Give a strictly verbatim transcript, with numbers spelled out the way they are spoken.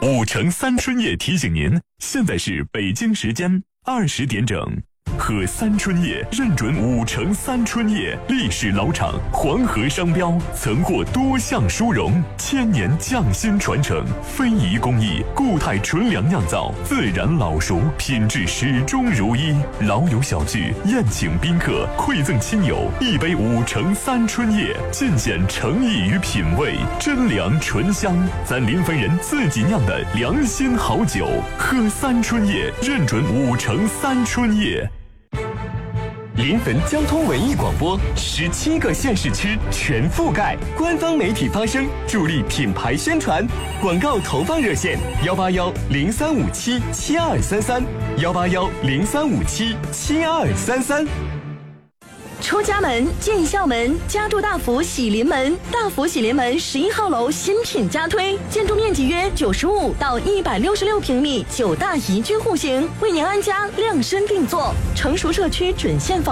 五城三春叶提醒您，现在是北京时间二十点整。喝三春叶认准五城三春叶，历史老厂，黄河商标，曾获多项殊荣，千年匠心传承，非遗工艺，固态纯粮酿造，自然老熟，品质始终如一。老友小聚，宴请宾客，馈赠亲友，一杯五城三春叶，尽显诚意与品味，真粮醇香，咱临汾人自己酿的良心好酒。喝三春叶认准五城三春叶。 临汾交通文艺广播，十七个县市区全覆盖，官方媒体发声，助力品牌宣传。广告投放热线：幺八幺零三五七七二三三，幺八幺零三五七七二三三。 出家门，进校门，家住大福喜临门。大福喜临门十一号楼新品加推，建筑面积约九十五到一百六十六平米，九大宜居户型，为您安家量身定做，成熟社区准现房。